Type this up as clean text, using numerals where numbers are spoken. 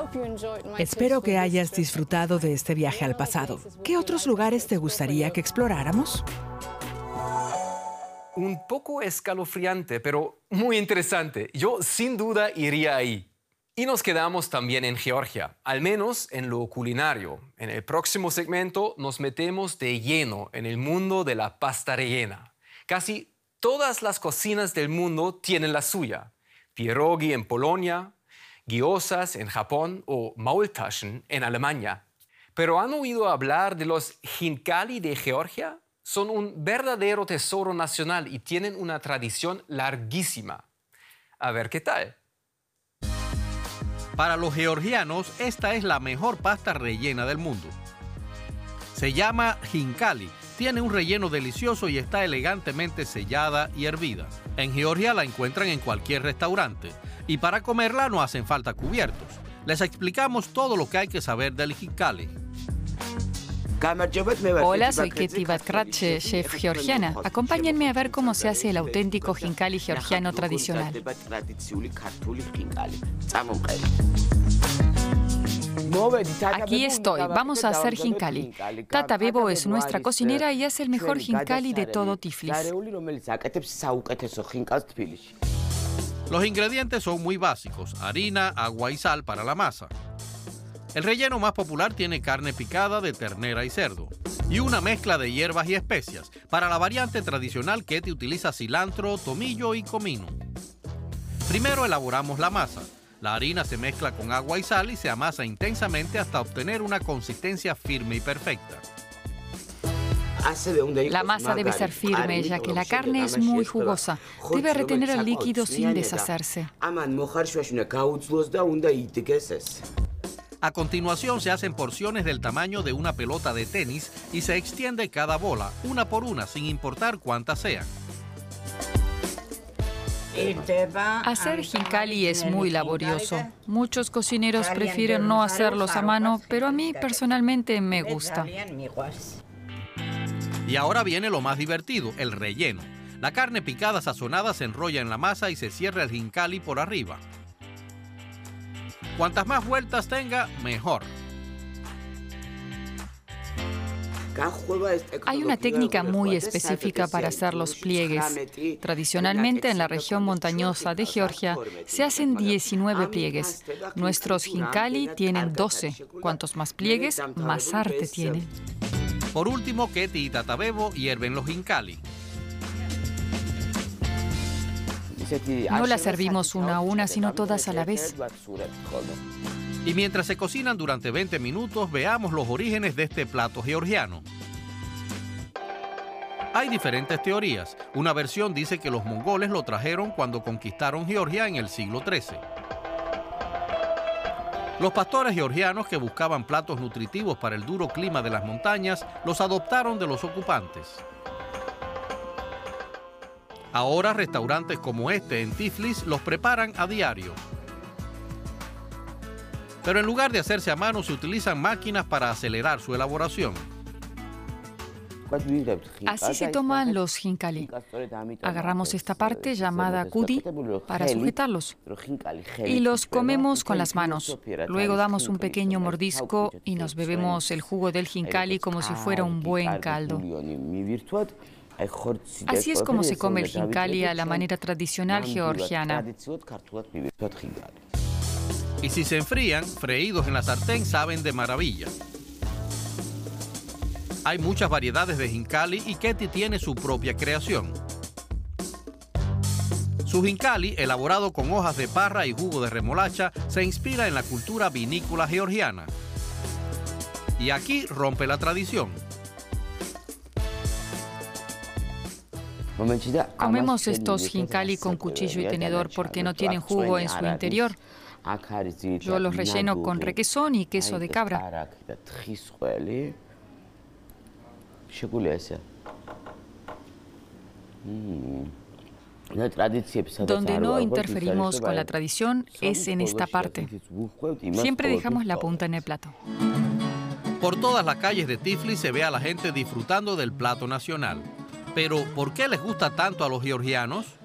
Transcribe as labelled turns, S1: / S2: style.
S1: Espero que hayas disfrutado de este viaje al pasado. ¿Qué otros lugares te gustaría que exploráramos?
S2: Un poco escalofriante, pero muy interesante. Yo sin duda iría ahí. Y nos quedamos también en Georgia, al menos en lo culinario. En el próximo segmento nos metemos de lleno en el mundo de la pasta rellena. Casi todas las cocinas del mundo tienen la suya. Pierogi en Polonia, gyozas en Japón o Maultaschen en Alemania. ¿Pero han oído hablar de los Khinkali de Georgia? Son un verdadero tesoro nacional y tienen una tradición larguísima. A ver qué tal.
S3: Para los georgianos, esta es la mejor pasta rellena del mundo. Se llama Khinkali, tiene un relleno delicioso y está elegantemente sellada y hervida. En Georgia la encuentran en cualquier restaurante y para comerla no hacen falta cubiertos. Les explicamos todo lo que hay que saber del Khinkali.
S4: Hola, soy Keti Batkratche, chef georgiana. Acompáñenme a ver cómo se hace el auténtico Khinkali georgiano tradicional. Aquí estoy, vamos a hacer Khinkali. Tata Bebo es nuestra cocinera y hace el mejor Khinkali de todo Tiflis.
S3: Los ingredientes son muy básicos: harina, agua y sal para la masa. El relleno más popular tiene carne picada de ternera y cerdo y una mezcla de hierbas y especias. Para la variante tradicional, Keti utiliza cilantro, tomillo y comino. Primero elaboramos la masa. La harina se mezcla con agua y sal y se amasa intensamente hasta obtener una consistencia firme y perfecta.
S4: La masa debe ser firme, ya que la carne es muy jugosa. Debe retener el líquido sin deshacerse.
S3: A continuación se hacen porciones del tamaño de una pelota de tenis y se extiende cada bola, una por una, sin importar cuántas sean.
S4: Hacer Khinkali es muy laborioso. Muchos cocineros prefieren no hacerlos a mano, pero a mí personalmente me gusta.
S3: Y ahora viene lo más divertido, el relleno. La carne picada sazonada se enrolla en la masa y se cierra el Khinkali por arriba. Cuantas más vueltas tenga, mejor.
S4: Hay una técnica muy específica para hacer los pliegues. Tradicionalmente, en la región montañosa de Georgia, se hacen 19 pliegues. Nuestros Khinkali tienen 12. Cuantos más pliegues, más arte tienen.
S3: Por último, Keti y Tata Bebo hierven los Khinkali.
S4: No las servimos una a una, sino todas a la vez.
S3: Y mientras se cocinan durante 20 minutos, veamos los orígenes de este plato georgiano. Hay diferentes teorías. Una versión dice que los mongoles lo trajeron cuando conquistaron Georgia en el siglo XIII. Los pastores georgianos que buscaban platos nutritivos para el duro clima de las montañas los adoptaron de los ocupantes. Ahora restaurantes como este en Tiflis los preparan a diario. Pero en lugar de hacerse a mano se utilizan máquinas para acelerar su elaboración.
S4: Así se toman los Khinkali. Agarramos esta parte llamada kudi para sujetarlos y los comemos con las manos. Luego damos un pequeño mordisco y nos bebemos el jugo del Khinkali como si fuera un buen caldo. Así es como se come el Khinkali a la manera tradicional georgiana.
S3: Y si se enfrían, freídos en la sartén, saben de maravilla. Hay muchas variedades de Khinkali y Keti tiene su propia creación. Su Khinkali, elaborado con hojas de parra y jugo de remolacha, se inspira en la cultura vinícola georgiana. Y aquí rompe la tradición.
S4: Comemos estos Khinkali con cuchillo y tenedor porque no tienen jugo en su interior. Yo los relleno con requesón y queso de cabra. Donde no interferimos con la tradición es en esta parte. Siempre dejamos la punta en el plato.
S3: Por todas las calles de Tiflis se ve a la gente disfrutando del plato nacional. Pero, ¿por qué les gusta tanto a los georgianos?